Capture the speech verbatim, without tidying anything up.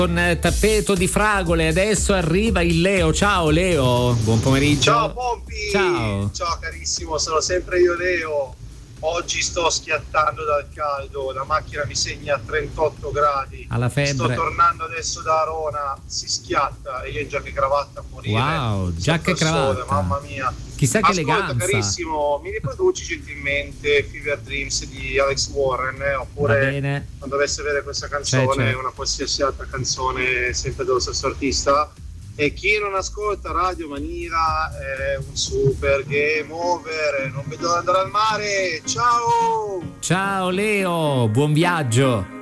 con tappeto di fragole. Adesso arriva il Leo. Ciao Leo, buon pomeriggio. Ciao Pompi. Ciao. Ciao carissimo, sono sempre io Leo. Oggi sto schiattando dal caldo, la macchina mi segna trentotto gradi. Alla febbre. Sto tornando adesso da Arona, si schiatta e io in giacca e cravatta a morire. Wow, giacca e cravatta. Sole, mamma mia. Chissà che Ascolta, eleganza. carissimo, mi riproduci gentilmente Fever Dreams di Alex Warren, eh? Oppure quando dovessi avere questa canzone, c'è, c'è. una qualsiasi altra canzone sempre dello stesso artista. E chi non ascolta Radio Manira è un super game over. Non vedo di andare al mare. Ciao! Ciao Leo, buon viaggio.